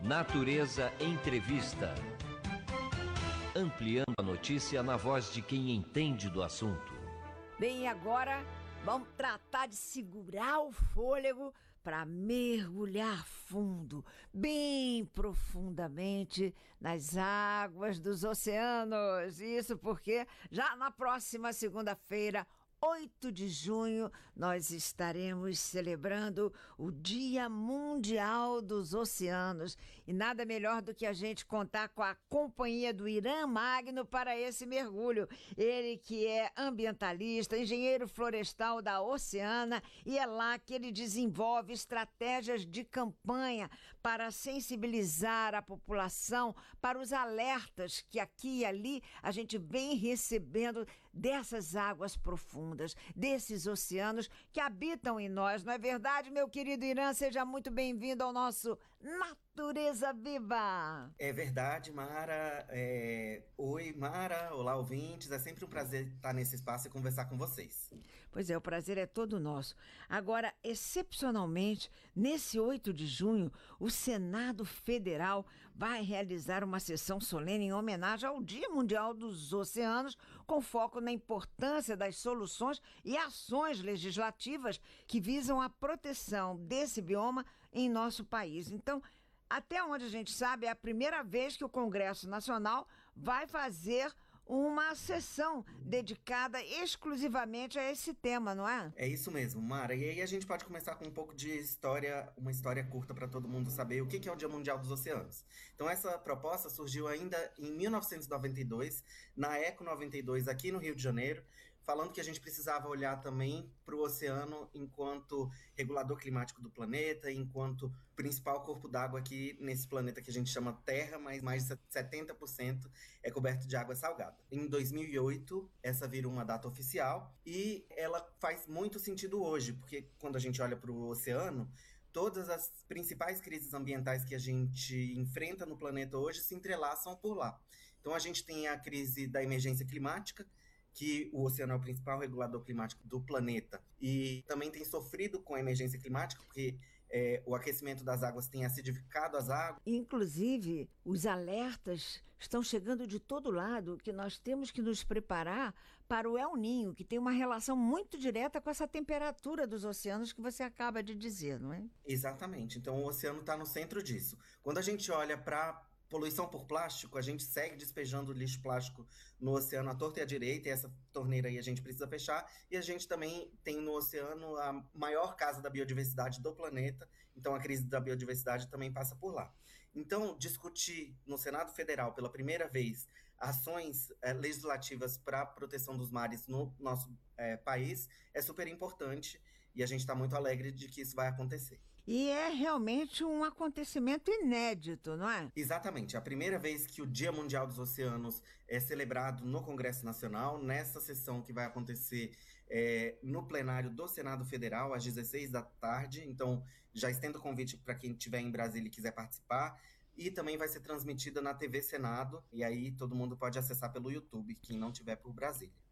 Natureza Entrevista. Ampliando a notícia na voz de quem entende do assunto. Bem, e agora vamos tratar de segurar o fôlego para mergulhar fundo, bem profundamente nas águas dos oceanos. Isso porque já na próxima segunda-feira, 8 de junho, nós estaremos celebrando o Dia Mundial dos Oceanos. E nada melhor do que a gente contar com a companhia do Irã Magno para esse mergulho. Ele que é ambientalista, engenheiro florestal da Oceana, e é lá que ele desenvolve estratégias de campanha para sensibilizar a população para os alertas que aqui e ali a gente vem recebendo dessas águas profundas, desses oceanos que habitam em nós, não é verdade, meu querido Irã? Seja muito bem-vindo ao nosso Natureza Viva! É verdade, Mara. Oi, Mara. Olá, ouvintes. É sempre um prazer estar nesse espaço e conversar com vocês. Pois é, o prazer é todo nosso. Agora, excepcionalmente, nesse 8 de junho, o Senado Federal vai realizar uma sessão solene em homenagem ao Dia Mundial dos Oceanos, com foco na importância das soluções e ações legislativas que visam a proteção desse bioma em nosso país. Então, até onde a gente sabe, é a primeira vez que o Congresso Nacional vai fazer uma sessão dedicada exclusivamente a esse tema, não é? É isso mesmo, Mara. E aí a gente pode começar com um pouco de história, uma história curta para todo mundo saber o que é o Dia Mundial dos Oceanos. Então essa proposta surgiu ainda em 1992, na Eco 92, aqui no Rio de Janeiro, falando que a gente precisava olhar também para o oceano enquanto regulador climático do planeta, enquanto principal corpo d'água aqui nesse planeta que a gente chama Terra, mas mais de 70% é coberto de água salgada. Em 2008, essa virou uma data oficial e ela faz muito sentido hoje, porque quando a gente olha para o oceano, todas as principais crises ambientais que a gente enfrenta no planeta hoje se entrelaçam por lá. Então a gente tem a crise da emergência climática, que o oceano é o principal regulador climático do planeta e também tem sofrido com a emergência climática, porque o aquecimento das águas tem acidificado as águas. Inclusive, os alertas estão chegando de todo lado, que nós temos que nos preparar para o El Niño, que tem uma relação muito direta com essa temperatura dos oceanos que você acaba de dizer, não é? Exatamente. Então, o oceano está no centro disso. Quando a gente olha para poluição por plástico, a gente segue despejando lixo plástico no oceano à torta e à direita, e essa torneira aí a gente precisa fechar, e a gente também tem no oceano a maior casa da biodiversidade do planeta, então a crise da biodiversidade também passa por lá. Então, discutir no Senado Federal, pela primeira vez, ações legislativas para a proteção dos mares no nosso país é super importante, e a gente está muito alegre de que isso vai acontecer. E é realmente um acontecimento inédito, não é? Exatamente. É a primeira vez que o Dia Mundial dos Oceanos é celebrado no Congresso Nacional, nessa sessão que vai acontecer no plenário do Senado Federal, às 16 da tarde. Então, já estendo o convite para quem estiver em Brasília e quiser participar. E também vai ser transmitida na TV Senado, e aí todo mundo pode acessar pelo YouTube, quem não estiver por Brasília.